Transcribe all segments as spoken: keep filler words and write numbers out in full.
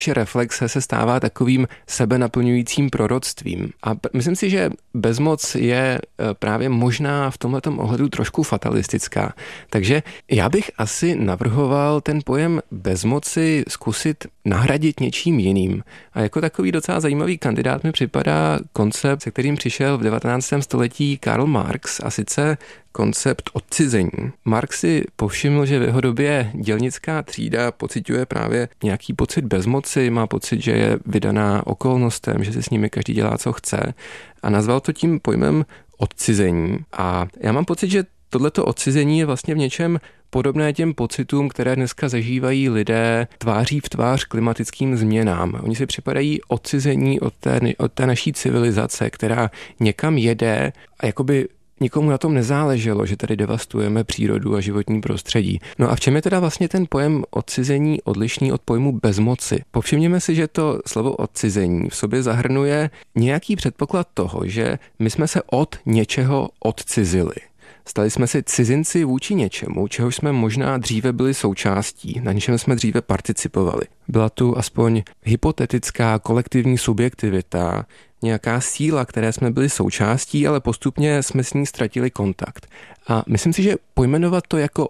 že reflexe se stává takovým sebenaplňujícím proroctvím. A myslím si, že bezmoc je právě možná v tomhletom ohledu trošku fatalistická. Takže já bych asi navrhoval ten pojem bezmoci zkusit nahradit něčím jiným. A jako takový docela zajímavý kandidát mi připadá koncept, se kterým přišel v devatenáctém století Karl Marx, a sice koncept odcizení. Marx si povšiml, že v jeho době dělnická třída pociťuje právě nějaký pocit bezmoci, má pocit, že je vydaná okolnostem, že si s nimi každý dělá, co chce, a nazval to tím pojmem odcizení. A já mám pocit, že tohleto odcizení je vlastně v něčem podobné těm pocitům, které dneska zažívají lidé tváří v tvář klimatickým změnám. Oni si připadají odcizení od té, od té naší civilizace, která někam jede a jakoby nikomu na tom nezáleželo, že tady devastujeme přírodu a životní prostředí. No a v čem je teda vlastně ten pojem odcizení odlišný od pojmu bezmoci? Povšimněme si, že to slovo odcizení v sobě zahrnuje nějaký předpoklad toho, že my jsme se od něčeho odcizili. Stali jsme si cizinci vůči něčemu, čehož jsme možná dříve byli součástí, na něčem jsme dříve participovali. Byla tu aspoň hypotetická kolektivní subjektivita, nějaká síla, které jsme byli součástí, ale postupně jsme s ní ztratili kontakt. A myslím si, že pojmenovat to jako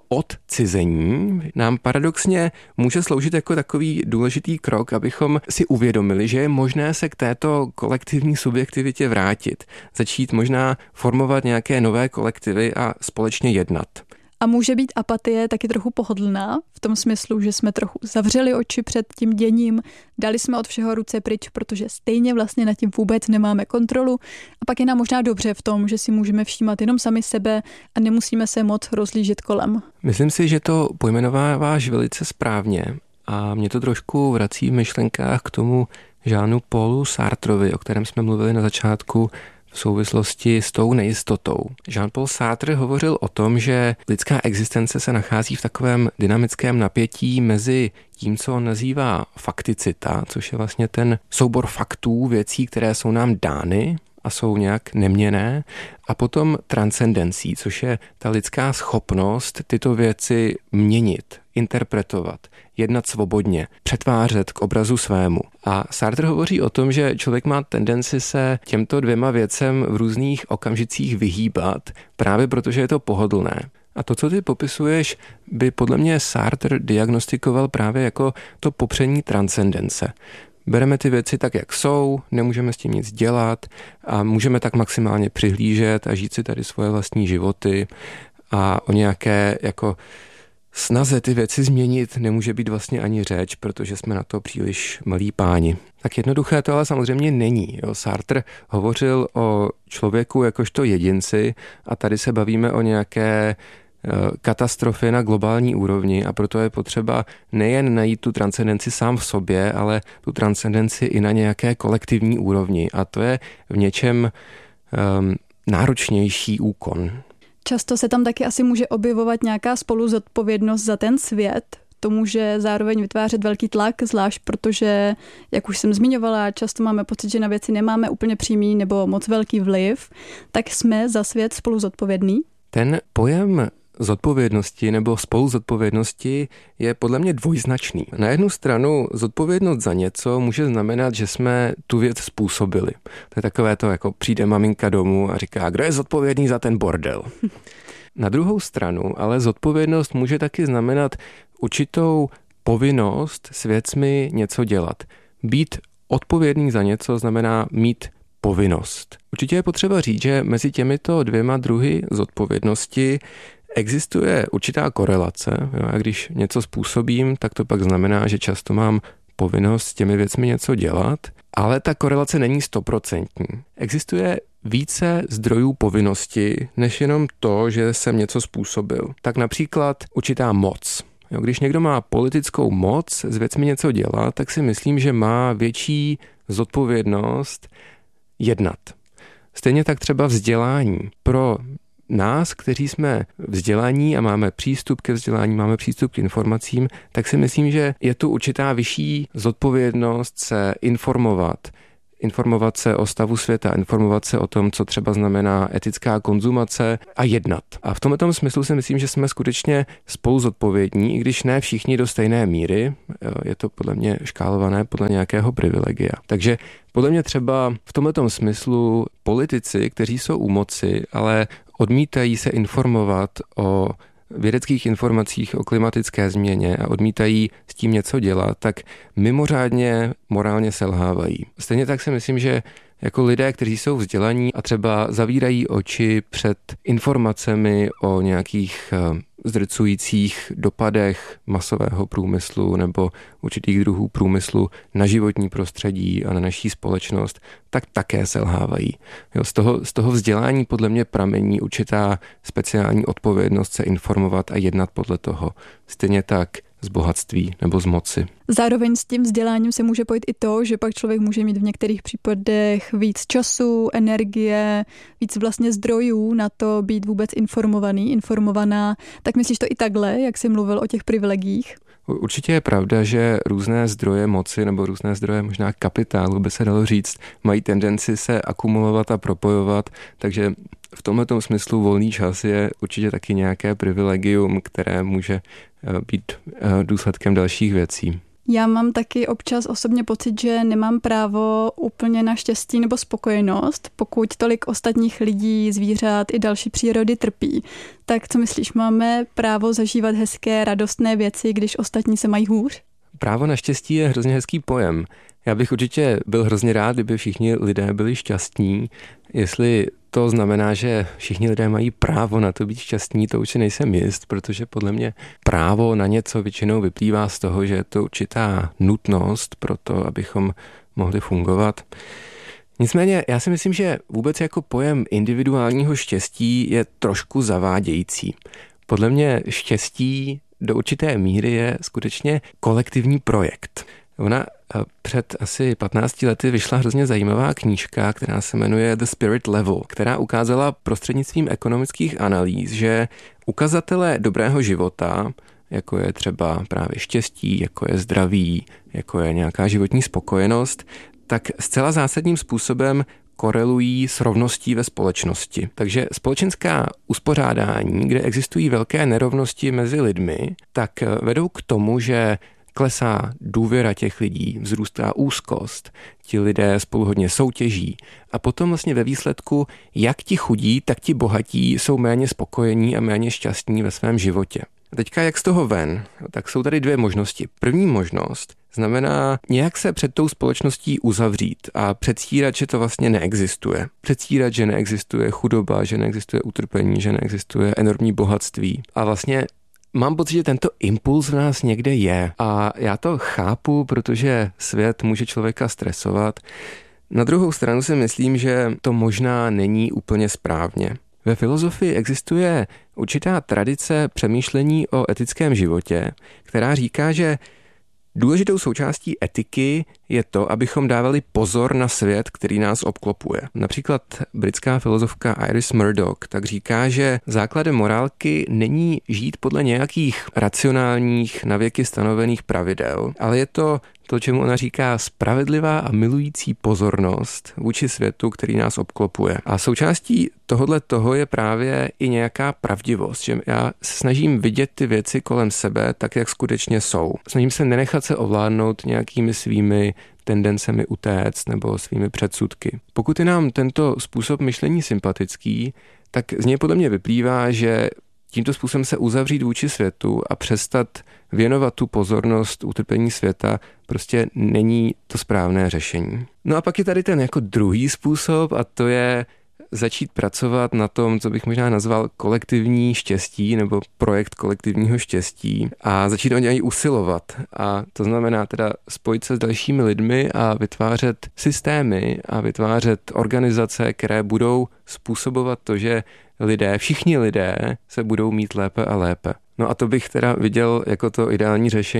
odcizení nám paradoxně může sloužit jako takový důležitý krok, abychom si uvědomili, že je možné se k této kolektivní subjektivitě vrátit, začít možná formovat nějaké nové kolektivy a společně jednat. A může být apatie taky trochu pohodlná, v tom smyslu, že jsme trochu zavřeli oči před tím děním, dali jsme od všeho ruce pryč, protože stejně vlastně nad tím vůbec nemáme kontrolu. A pak je nám možná dobře v tom, že si můžeme všímat jenom sami sebe a nemusíme se moc rozlížet kolem. Myslím si, že to pojmenováváš velice správně a mě to trošku vrací v myšlenkách k tomu Jeanu Paulu Sartrovi, o kterém jsme mluvili na začátku, v souvislosti s tou nejistotou. Jean-Paul Sartre hovořil o tom, že lidská existence se nachází v takovém dynamickém napětí mezi tím, co on nazývá fakticita, což je vlastně ten soubor faktů, věcí, které jsou nám dány a jsou nějak neměnné, a potom transcendencí, což je ta lidská schopnost tyto věci měnit, interpretovat, jednat svobodně, přetvářet k obrazu svému. A Sartre hovoří o tom, že člověk má tendenci se těmto dvěma věcem v různých okamžicích vyhýbat, právě protože je to pohodlné. A to, co ty popisuješ, by podle mě Sartre diagnostikoval právě jako to popření transcendence. Bereme ty věci tak, jak jsou, nemůžeme s tím nic dělat a můžeme tak maximálně přihlížet a žít si tady svoje vlastní životy, a o nějaké jako snaze ty věci změnit nemůže být vlastně ani řeč, protože jsme na to příliš malí páni. Tak jednoduché to ale samozřejmě není. Jo. Sartre hovořil o člověku jakožto jedinci a tady se bavíme o nějaké katastrofy na globální úrovni, a proto je potřeba nejen najít tu transcendenci sám v sobě, ale tu transcendenci i na nějaké kolektivní úrovni. A to je v něčem um, náročnější úkon. Často se tam taky asi může objevovat nějaká spoluzodpovědnost za ten svět. To může zároveň vytvářet velký tlak, zvlášť protože, jak už jsem zmiňovala, často máme pocit, že na věci nemáme úplně přímý nebo moc velký vliv. Tak jsme za svět spoluzodpovědní? Ten pojem zodpovědnosti nebo spoluzodpovědnosti je podle mě dvojznačný. Na jednu stranu zodpovědnost za něco může znamenat, že jsme tu věc způsobili. To je takové to, jako přijde maminka domů a říká, kdo je zodpovědný za ten bordel. Na druhou stranu ale zodpovědnost může taky znamenat určitou povinnost s věcmi něco dělat. Být odpovědný za něco znamená mít povinnost. Určitě je potřeba říct, že mezi těmito dvěma druhy zodpovědnosti existuje určitá korelace. Jo, a když něco způsobím, tak to pak znamená, že často mám povinnost s těmi věcmi něco dělat, ale ta korelace není stoprocentní. Existuje více zdrojů povinnosti, než jenom to, že jsem něco způsobil. Tak například určitá moc. Jo, když někdo má politickou moc s věcmi něco dělat, tak si myslím, že má větší zodpovědnost jednat. Stejně tak třeba vzdělání. Pro nás, kteří jsme vzdělaní a máme přístup ke vzdělání, máme přístup k informacím, tak si myslím, že je tu určitá vyšší zodpovědnost se informovat, informovat se o stavu světa, informovat se o tom, co třeba znamená etická konzumace a jednat. A v tomto smyslu si myslím, že jsme skutečně spolu zodpovědní, i když ne všichni do stejné míry, je to podle mě škálované podle nějakého privilegia. Takže podle mě třeba v tomto smyslu politici, kteří jsou u moci, ale odmítají se informovat o vědeckých informacích o klimatické změně a odmítají s tím něco dělat, tak mimořádně morálně selhávají. Stejně tak si myslím, že jako lidé, kteří jsou vzdělaní a třeba zavírají oči před informacemi o nějakých zdrcujících dopadech masového průmyslu nebo určitých druhů průmyslu na životní prostředí a na naší společnost, tak také selhávají. Jo, z toho, z toho vzdělání podle mě pramení určitá speciální odpovědnost se informovat a jednat podle toho. Stejně tak z bohatství nebo z moci. Zároveň s tím vzděláním se může pojít i to, že pak člověk může mít v některých případech víc času, energie, víc vlastně zdrojů na to být vůbec informovaný, informovaná. Tak myslíš to i takhle, jak jsi mluvil o těch privilegiích? Určitě je pravda, že různé zdroje moci nebo různé zdroje možná kapitálu, by se dalo říct, mají tendenci se akumulovat a propojovat, takže v tomto smyslu volný čas je určitě taky nějaké privilegium, které může být důsledkem dalších věcí. Já mám taky občas osobně pocit, že nemám právo úplně na štěstí nebo spokojenost, pokud tolik ostatních lidí, zvířat i další přírody trpí. Tak co myslíš, máme právo zažívat hezké, radostné věci, když ostatní se mají hůř? Právo na štěstí je hrozně hezký pojem. Já bych určitě byl hrozně rád, kdyby všichni lidé byli šťastní. Jestli to znamená, že všichni lidé mají právo na to být šťastní, to určitě nejsem jist, protože podle mě právo na něco většinou vyplývá z toho, že je to určitá nutnost pro to, abychom mohli fungovat. Nicméně já si myslím, že vůbec jako pojem individuálního štěstí je trošku zavádějící. Podle mě štěstí do určité míry je skutečně kolektivní projekt. Ona před asi patnácti lety vyšla hrozně zajímavá knížka, která se jmenuje The Spirit Level, která ukázala prostřednictvím ekonomických analýz, že ukazatele dobrého života, jako je třeba právě štěstí, jako je zdraví, jako je nějaká životní spokojenost, tak zcela zásadním způsobem korelují s rovností ve společnosti. Takže společenská uspořádání, kde existují velké nerovnosti mezi lidmi, tak vedou k tomu, že klesá důvěra těch lidí, vzrůstá úzkost, ti lidé spolu hodně soutěží a potom vlastně ve výsledku jak ti chudí, tak ti bohatí jsou méně spokojení a méně šťastní ve svém životě. A teďka jak z toho ven? Tak jsou tady dvě možnosti. První možnost znamená nějak se před tou společností uzavřít a předstírat, že to vlastně neexistuje. Předstírat, že neexistuje chudoba, že neexistuje utrpení, že neexistuje enormní bohatství. A vlastně mám pocit, že tento impuls v nás někde je a já to chápu, protože svět může člověka stresovat. Na druhou stranu si myslím, že to možná není úplně správně. Ve filozofii existuje určitá tradice přemýšlení o etickém životě, která říká, že důležitou součástí etiky je to, abychom dávali pozor na svět, který nás obklopuje. Například britská filozofka Iris Murdoch tak říká, že základem morálky není žít podle nějakých racionálních, navěky stanovených pravidel, ale je to to, čemu ona říká spravedlivá a milující pozornost vůči světu, který nás obklopuje. A součástí tohodle toho je právě i nějaká pravdivost, že já se snažím vidět ty věci kolem sebe tak, jak skutečně jsou. Snažím se nenechat se ovládnout nějakými svými tendencemi utéct nebo svými předsudky. Pokud je nám tento způsob myšlení sympatický, tak z něj podle mě vyplývá, že tímto způsobem se uzavřít vůči světu a přestat věnovat tu pozornost utrpení světa prostě není to správné řešení. No a pak je tady ten jako druhý způsob a to je začít pracovat na tom, co bych možná nazval kolektivní štěstí nebo projekt kolektivního štěstí a začít o něj usilovat. A to znamená teda spojit se s dalšími lidmi a vytvářet systémy a vytvářet organizace, které budou způsobovat to, že lidé, všichni lidé se budou mít lépe a lépe. No a to bych teda viděl jako to ideální řešení.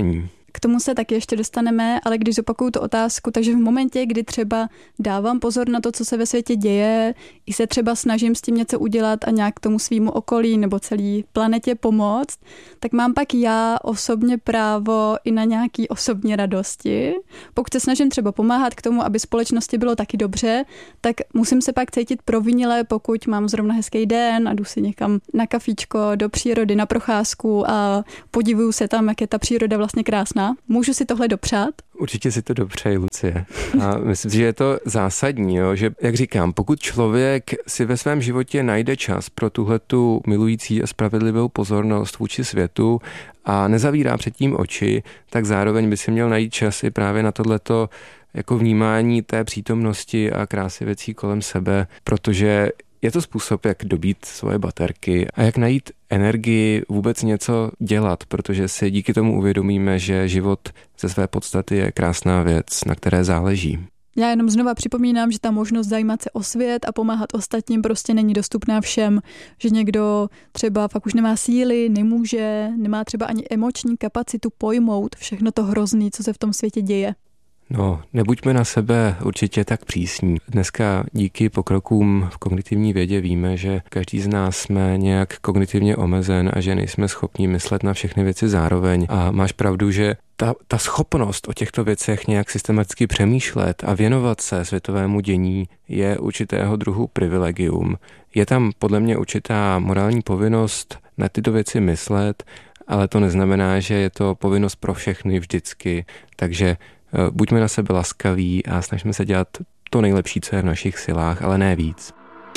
K tomu se taky ještě dostaneme, ale když zopakuju tu otázku, takže v momentě, kdy třeba dávám pozor na to, co se ve světě děje, i se třeba snažím s tím něco udělat a nějak tomu svýmu okolí nebo celý planetě pomoct, tak mám pak já osobně právo i na nějaký osobní radosti. Pokud se snažím třeba pomáhat k tomu, aby společnosti bylo taky dobře, tak musím se pak cítit provinile, pokud mám zrovna hezký den a jdu si někam na kafíčko, do přírody, na procházku a podivuju se tam, jak je ta příroda vlastně krásná. Můžu si tohle dopřát? Určitě si to dopřeji, Lucie. A myslím si, že je to zásadní, jo? Že, jak říkám, pokud člověk si ve svém životě najde čas pro tuhletu milující a spravedlivou pozornost vůči světu a nezavírá předtím oči, tak zároveň by si měl najít čas i právě na tohleto jako vnímání té přítomnosti a krásy věcí kolem sebe, protože je to způsob, jak dobít svoje baterky a jak najít energii vůbec něco dělat, protože si díky tomu uvědomíme, že život ze své podstaty je krásná věc, na které záleží. Já jenom znova připomínám, že ta možnost zajímat se o svět a pomáhat ostatním prostě není dostupná všem, že někdo třeba fakt už nemá síly, nemůže, nemá třeba ani emoční kapacitu pojmout všechno to hrozný, co se v tom světě děje. No, nebuďme na sebe určitě tak přísní. Dneska díky pokrokům v kognitivní vědě víme, že každý z nás jsme nějak kognitivně omezen a že nejsme schopni myslet na všechny věci zároveň. A máš pravdu, že ta, ta schopnost o těchto věcech nějak systematicky přemýšlet a věnovat se světovému dění je určitého druhu privilegium. Je tam podle mě určitá morální povinnost na tyto věci myslet, ale to neznamená, že je to povinnost pro všechny vždycky. Takže buďme na sebe laskaví a snažíme se dělat to nejlepší, co je v našich silách, ale ne víc.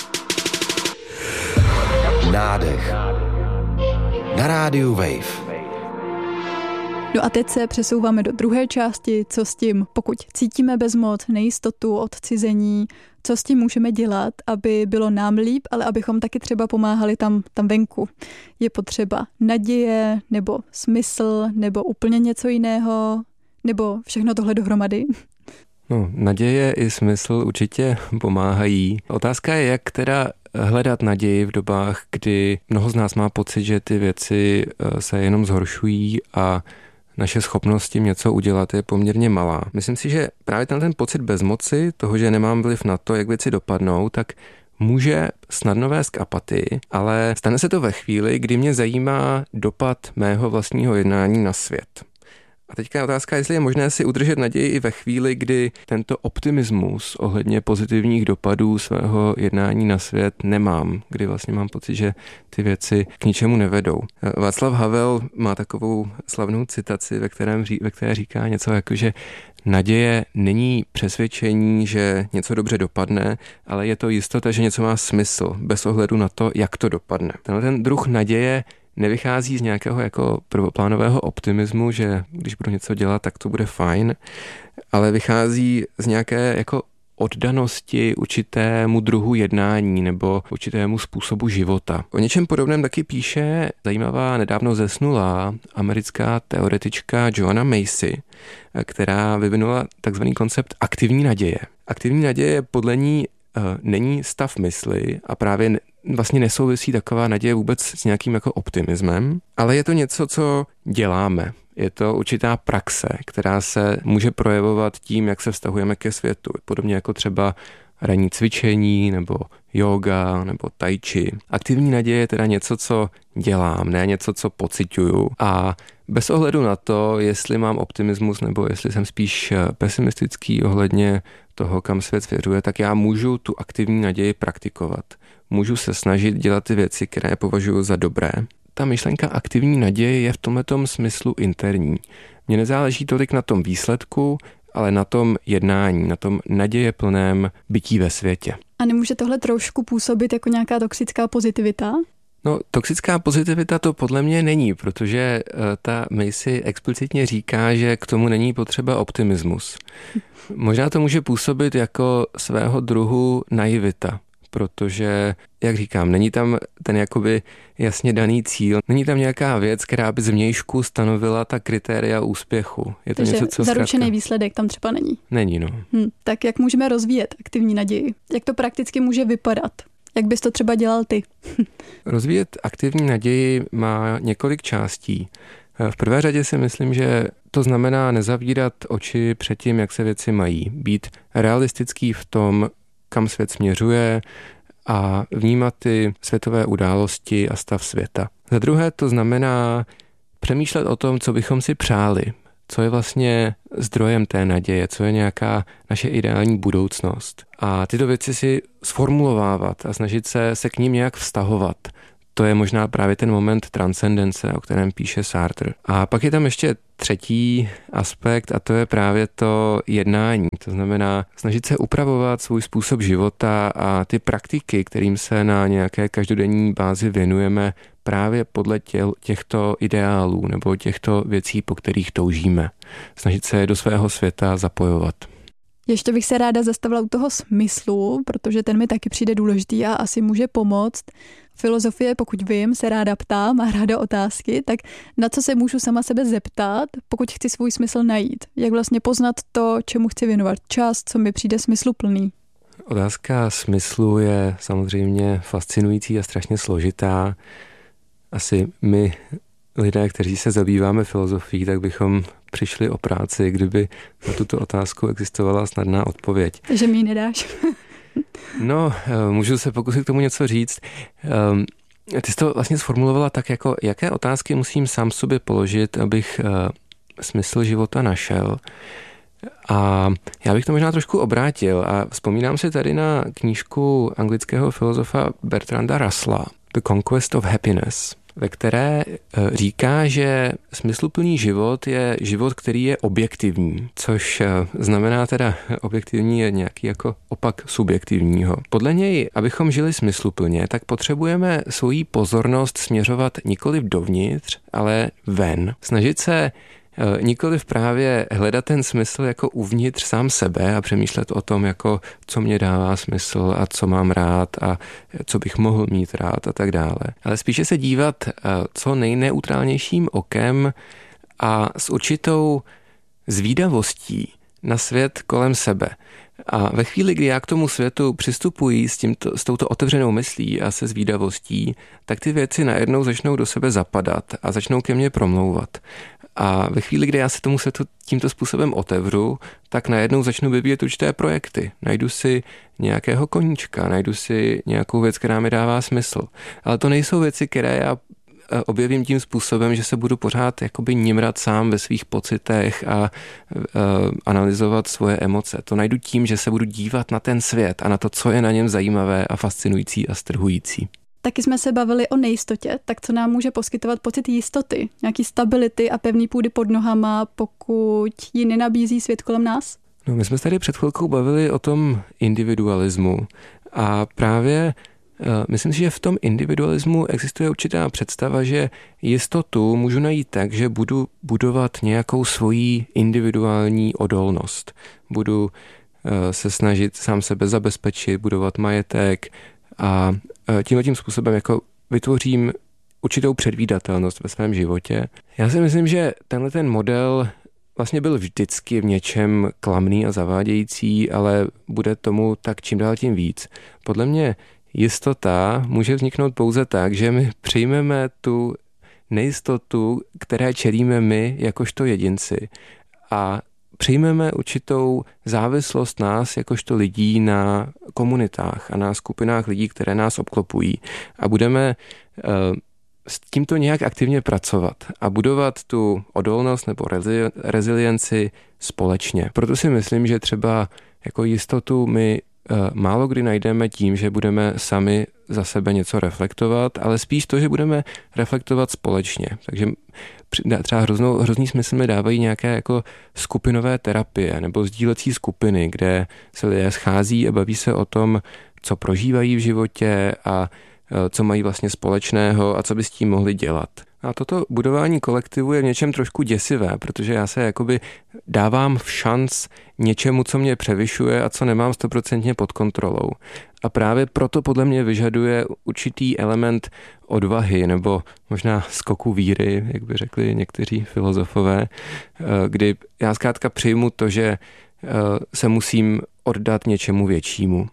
Nádech. Na rádiu Wave. No a teď se přesouváme do druhé části, co s tím, pokud cítíme bezmoc, nejistotu, odcizení, co s tím můžeme dělat, aby bylo nám líp, ale abychom taky třeba pomáhali tam, tam venku. Je potřeba naděje, nebo smysl, nebo úplně něco jiného, nebo všechno tohle dohromady? No, naděje i smysl určitě pomáhají. Otázka je, jak teda hledat naději v dobách, kdy mnoho z nás má pocit, že ty věci se jenom zhoršují a naše schopnost tím něco udělat je poměrně malá. Myslím si, že právě ten, ten pocit bezmoci, toho, že nemám vliv na to, jak věci dopadnou, tak může snadno vést k apatii, ale stane se to ve chvíli, kdy mě zajímá dopad mého vlastního jednání na svět. A teďka je otázka, jestli je možné si udržet naději i ve chvíli, kdy tento optimismus ohledně pozitivních dopadů svého jednání na svět nemám, kdy vlastně mám pocit, že ty věci k ničemu nevedou. Václav Havel má takovou slavnou citaci, ve, kterém, ve které říká něco jako, že naděje není přesvědčení, že něco dobře dopadne, ale je to jistota, že něco má smysl, bez ohledu na to, jak to dopadne. Tenhle ten druh naděje nevychází z nějakého jako prvoplánového optimismu, že když budu něco dělat, tak to bude fajn, ale vychází z nějaké jako oddanosti určitému druhu jednání nebo určitému způsobu života. O něčem podobném taky píše zajímavá nedávno zesnulá americká teoretička Joanna Macy, která vyvinula takzvaný koncept aktivní naděje. Aktivní naděje podle ní uh, není stav mysli a právě vlastně nesouvisí taková naděje vůbec s nějakým jako optimismem, ale je to něco, co děláme. Je to určitá praxe, která se může projevovat tím, jak se vztahujeme ke světu. Podobně jako třeba ranní cvičení, nebo yoga, nebo tai chi. Aktivní naděje je teda něco, co dělám, ne něco, co pociťuju. A bez ohledu na to, jestli mám optimismus, nebo jestli jsem spíš pesimistický ohledně toho, kam svět svěřuje, tak já můžu tu aktivní naději praktikovat. Můžu se snažit dělat ty věci, které považuji za dobré. Ta myšlenka aktivní naděje je v tomhletom smyslu interní. Mně nezáleží tolik na tom výsledku, ale na tom jednání, na tom nadějeplném bytí ve světě. A nemůže tohle trošku působit jako nějaká toxická pozitivita? No, toxická pozitivita to podle mě není, protože ta Macy explicitně říká, že k tomu není potřeba optimismus. Možná to může působit jako svého druhu naivita, protože, jak říkám, není tam ten jakoby jasně daný cíl, není tam nějaká věc, která by zvnějšku stanovila ta kritéria úspěchu. Je to Takže něco, co zaručený zkrátka výsledek tam třeba není. Není, no. Hm, tak jak můžeme rozvíjet aktivní naději? Jak to prakticky může vypadat? Jak bys to třeba dělal ty? Rozvíjet aktivní naději má několik částí. V prvé řadě si myslím, že to znamená nezavírat oči před tím, jak se věci mají. Být realistický v tom, kam svět směřuje a vnímat ty světové události a stav světa. Za druhé to znamená přemýšlet o tom, co bychom si přáli, co je vlastně zdrojem té naděje, co je nějaká naše ideální budoucnost. A tyto věci si sformulovávat a snažit se, se k ním nějak vztahovat. To je možná právě ten moment transcendence, o kterém píše Sartre. A pak je tam ještě třetí aspekt a to je právě to jednání. To znamená snažit se upravovat svůj způsob života a ty praktiky, kterým se na nějaké každodenní bázi věnujeme, právě podle těchto ideálů nebo těchto věcí, po kterých toužíme. Snažit se do svého světa zapojovat. Ještě bych se ráda zastavila u toho smyslu, protože ten mi taky přijde důležitý a asi může pomoct. Filozofie, pokud vím, se ráda ptá, má ráda otázky, tak na co se můžu sama sebe zeptat, pokud chci svůj smysl najít? Jak vlastně poznat to, čemu chci věnovat čas, co mi přijde smysluplný? Otázka smyslu je samozřejmě fascinující a strašně složitá. Asi my, lidé, kteří se zabýváme filozofií, tak bychom přišli o práci, kdyby na tuto otázku existovala snadná odpověď. Takže mi ji nedáš. No, můžu se pokusit k tomu něco říct. Ty jsi to vlastně sformulovala tak, jako jaké otázky musím sám sobě položit, abych smysl života našel. A já bych to možná trošku obrátil a vzpomínám si tady na knížku anglického filozofa Bertranda Russella The Conquest of Happiness, ve které říká, že smysluplný život je život, který je objektivní, což znamená teda objektivní je nějaký jako opak subjektivního. Podle něj, abychom žili smysluplně, tak potřebujeme svoji pozornost směřovat nikoliv dovnitř, ale ven. Snažit se nikoliv právě hledat ten smysl jako uvnitř sám sebe a přemýšlet o tom, jako co mě dává smysl a co mám rád a co bych mohl mít rád a tak dále. Ale spíše se dívat co nejneutrálnějším okem a s určitou zvídavostí na svět kolem sebe. A ve chvíli, kdy já k tomu světu přistupuji s, tímto, s touto otevřenou myslí a se zvídavostí, tak ty věci najednou začnou do sebe zapadat a začnou ke mně promlouvat. A ve chvíli, kdy já se tomu světu tímto způsobem otevřu, tak najednou začnu vyvíjet určité projekty. Najdu si nějakého koníčka, najdu si nějakou věc, která mi dává smysl. Ale to nejsou věci, které já objevím tím způsobem, že se budu pořád jakoby nimrat sám ve svých pocitech a uh, analyzovat svoje emoce. To najdu tím, že se budu dívat na ten svět a na to, co je na něm zajímavé a fascinující a strhující. Taky jsme se bavili o nejistotě, tak co nám může poskytovat pocit jistoty, nějaký stability a pevný půdy pod nohama, pokud ji nenabízí svět kolem nás? No, my jsme tady před chvilkou bavili o tom individualismu a právě myslím si, že v tom individualismu existuje určitá představa, že jistotu můžu najít tak, že budu budovat nějakou svoji individuální odolnost. Budu se snažit sám sebe zabezpečit, budovat majetek a tímhle tím způsobem jako vytvořím určitou předvídatelnost ve svém životě. Já si myslím, že tenhle ten model vlastně byl vždycky v něčem klamný a zavádějící, ale bude tomu tak čím dál tím víc. Podle mě jistota může vzniknout pouze tak, že my přijmeme tu nejistotu, které čelíme my jakožto jedinci a přijmeme určitou závislost nás jakožto lidí na komunitách a na skupinách lidí, které nás obklopují a budeme uh, s tímto nějak aktivně pracovat a budovat tu odolnost nebo rezi- rezilienci společně. Proto si myslím, že třeba jako jistotu my málo kdy najdeme tím, že budeme sami za sebe něco reflektovat, ale spíš to, že budeme reflektovat společně. Takže třeba hroznou, hrozný smysl mi dávají nějaké jako skupinové terapie nebo sdílecí skupiny, kde se lidé schází a baví se o tom, co prožívají v životě a co mají vlastně společného a co by s tím mohli dělat. A toto budování kolektivu je v něčem trošku děsivé, protože já se jakoby dávám v šanc něčemu, co mě převyšuje a co nemám stoprocentně pod kontrolou. A právě proto podle mě vyžaduje určitý element odvahy nebo možná skoku víry, jak by řekli někteří filozofové, kdy já zkrátka přijmu to, že se musím oddat něčemu většímu.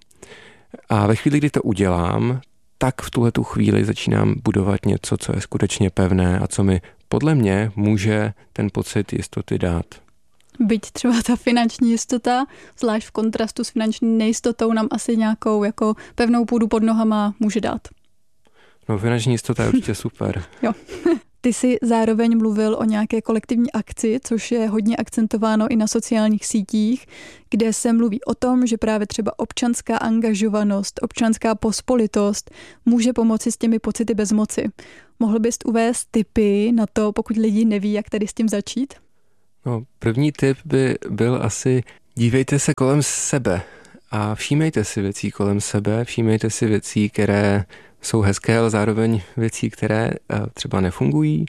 A ve chvíli, kdy to udělám, tak v tuhletu chvíli začínám budovat něco, co je skutečně pevné a co mi podle mě může ten pocit jistoty dát. Byť třeba ta finanční jistota, zvlášť v kontrastu s finanční nejistotou, nám asi nějakou jako pevnou půdu pod nohama může dát. No, finanční jistota je určitě super. Jo. Ty jsi zároveň mluvil o nějaké kolektivní akci, což je hodně akcentováno i na sociálních sítích, kde se mluví o tom, že právě třeba občanská angažovanost, občanská pospolitost může pomoci s těmi pocity bezmoci. Mohl bys uvést tipy na to, pokud lidi neví, jak tady s tím začít? No, první tip by byl asi dívejte se kolem sebe a všímejte si věcí kolem sebe, všímejte si věcí, které jsou hezké, ale zároveň věcí, které třeba nefungují,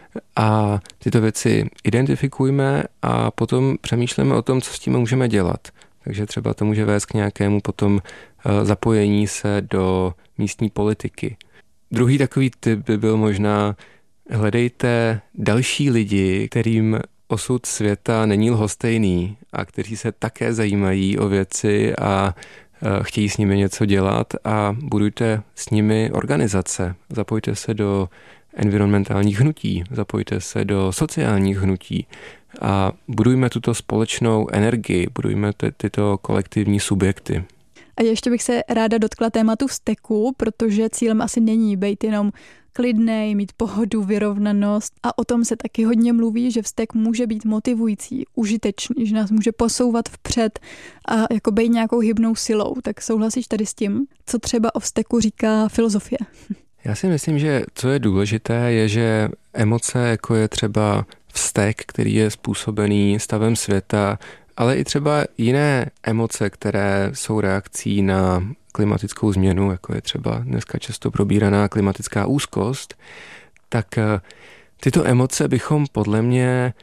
a tyto věci identifikujme a potom přemýšlíme o tom, co s tím můžeme dělat. Takže třeba to může vést k nějakému potom zapojení se do místní politiky. Druhý takový tip by byl možná hledejte další lidi, kterým osud světa není lhostejný a kteří se také zajímají o věci a chtějí s nimi něco dělat, a budujte s nimi organizace. Zapojte se do environmentálních hnutí, zapojte se do sociálních hnutí a budujme tuto společnou energii, budujme ty, tyto kolektivní subjekty. A ještě bych se ráda dotkla tématu vzteku, protože cílem asi není být jenom klidnej, mít pohodu, vyrovnanost, a o tom se taky hodně mluví, že vztek může být motivující, užitečný, že nás může posouvat vpřed a jako být nějakou hybnou silou. Tak souhlasíš tady s tím? Co třeba o vzteku říká filozofie? Já si myslím, že co je důležité, je, že emoce, jako je třeba vztek, který je způsobený stavem světa, ale i třeba jiné emoce, které jsou reakcí na klimatickou změnu, jako je třeba dneska často probíraná klimatická úzkost, tak tyto emoce bychom podle mě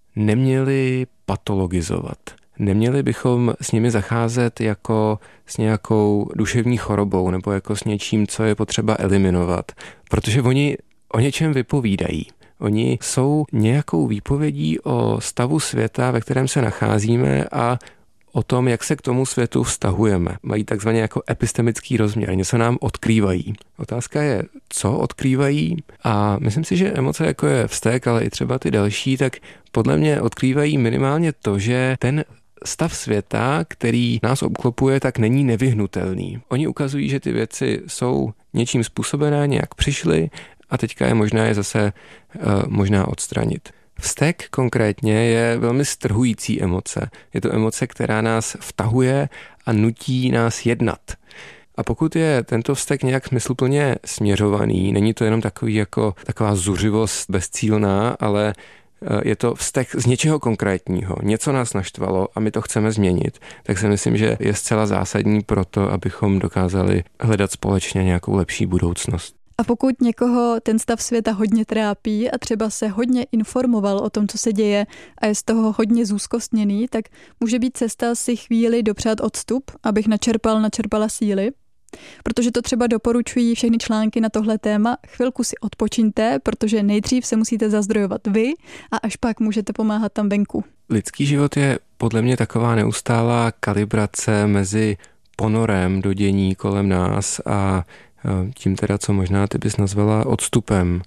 neměli patologizovat. Neměli bychom s nimi zacházet jako s nějakou duševní chorobou nebo jako s něčím, co je potřeba eliminovat, protože oni o něčem vypovídají. Oni jsou nějakou výpovědí o stavu světa, ve kterém se nacházíme, a o tom, jak se k tomu světu vztahujeme. Mají takzvaně jako epistemický rozměr, něco nám odkrývají. Otázka je, co odkrývají, a myslím si, že emoce, jako je vztek, ale i třeba ty další, tak podle mě odkrývají minimálně to, že ten stav světa, který nás obklopuje, tak není nevyhnutelný. Oni ukazují, že ty věci jsou něčím způsobené, nějak přišly, a teďka je možná je zase uh, možná odstranit. Vztek konkrétně je velmi strhující emoce. Je to emoce, která nás vtahuje a nutí nás jednat. A pokud je tento vztek nějak smysluplně směřovaný, není to jenom takový jako taková zuřivost bezcílná, ale je to vztek z něčeho konkrétního. Něco nás naštvalo a my to chceme změnit, tak si myslím, že je zcela zásadní pro to, abychom dokázali hledat společně nějakou lepší budoucnost. A pokud někoho ten stav světa hodně trápí a třeba se hodně informoval o tom, co se děje, a je z toho hodně zúzkostněný, tak může být cesta si chvíli dopřát odstup, abych načerpal, načerpala síly. Protože to třeba doporučují všechny články na tohle téma. Chvilku si odpočiňte, protože nejdřív se musíte zazdrojovat vy a až pak můžete pomáhat tam venku. Lidský život je podle mě taková neustálá kalibrace mezi ponorem do dění kolem nás a tím teda, co možná ty bys nazvala odstupem.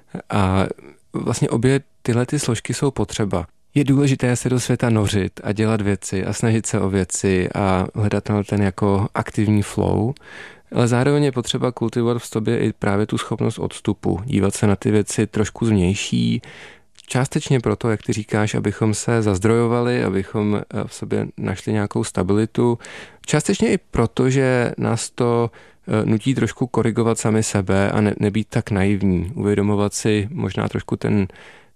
A vlastně obě tyhle ty složky jsou potřeba. Je důležité se do světa nořit a dělat věci a snažit se o věci a hledat ten jako aktivní flow, ale zároveň je potřeba kultivovat v sobě i právě tu schopnost odstupu, dívat se na ty věci trošku zvnější, částečně proto, jak ty říkáš, abychom se zazdrojovali, abychom v sobě našli nějakou stabilitu, částečně i proto, že nás to nutí trošku korigovat sami sebe a ne, nebýt tak naivní, uvědomovat si možná trošku ten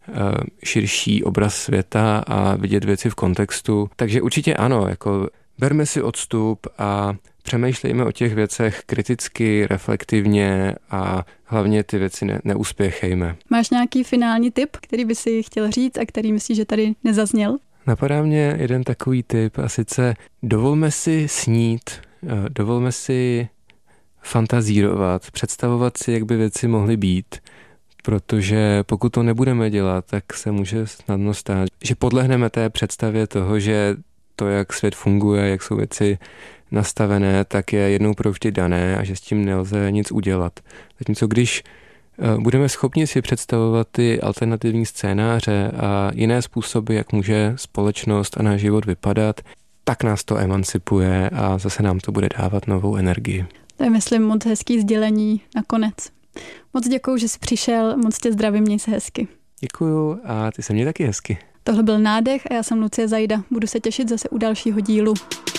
širší obraz světa a vidět věci v kontextu. Takže určitě ano, jako berme si odstup a přemýšlejme o těch věcech kriticky, reflektivně a hlavně ty věci ne, neuspěchejme. Máš nějaký finální tip, který by si chtěl říct a který myslíš, že tady nezazněl? Napadá mě jeden takový tip, a sice dovolme si snít, dovolme si fantazírovat, představovat si, jak by věci mohly být, protože pokud to nebudeme dělat, tak se může snadno stát, že podlehneme té představě toho, že to, jak svět funguje, jak jsou věci nastavené, tak je jednou provždy dané a že s tím nelze nic udělat. Zatímco když budeme schopni si představovat ty alternativní scénáře a jiné způsoby, jak může společnost a náš život vypadat, tak nás to emancipuje a zase nám to bude dávat novou energii. To je, myslím, moc hezký sdělení nakonec. Moc děkuju, že jsi přišel, moc tě zdravím, měj se hezky. Děkuju a ty se mě taky hezky. Tohle byl Nádech a já jsem Lucie Zajda. Budu se těšit zase u dalšího dílu.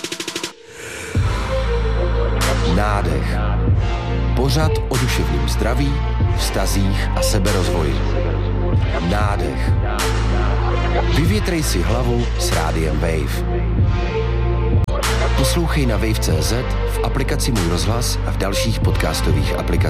Nádech. Pořad o duševním zdraví, vztazích a seberozvoji. Nádech. Vyvětrej si hlavu s rádiem Wave. Poslouchej na wave tečka cé zet, v aplikaci Můj rozhlas a v dalších podcastových aplikacích.